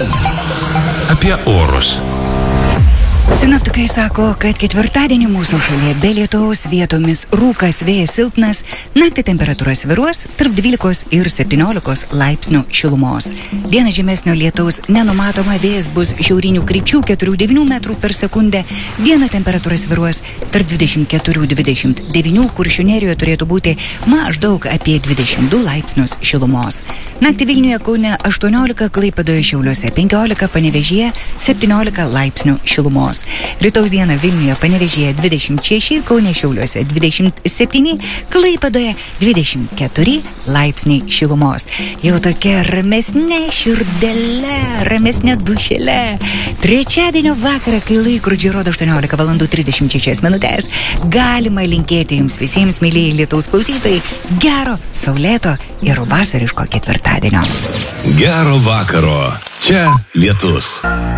Apie orus. Sinoptikai sako, kad ketvirtadienį mūsų šalyje be lietaus, vietomis rūkas, vėjas silpnas, naktį temperatūra svyruos tarp 12 ir 17 laipsnių šilumos. Dieną žemesnio lietaus nenumatoma, vėjas bus šiaurinių krypčių 4-9 metrų per sekundę. Dieną temperatūra svyruos tarp 24-29, Kuršių nerijoje turėtų būti maždaug apie 22 laipsnius šilumos. Naktį Vilniuje, Kaune 18, Klaipėdoje, Šiauliuose 15, Panevėžyje 17 laipsnių šilumos. Rytaus dieną Vilniuje, Panevėžyje 26, Kaune, Šiauliuose 27, Klaipėdoje 24 laipsniai šilumos. Jau tokia ramesnė širdelė, ramesnė dušelė. Trečiadienio vakarą, kai laikrodžiai rodo 18 valandų 36 minutės, galima linkėti jums visiems, mylėjai lietaus klausytojai, gero, saulėto ir vasariško ketvirtadienio. Gero vakaro. Čia lietus.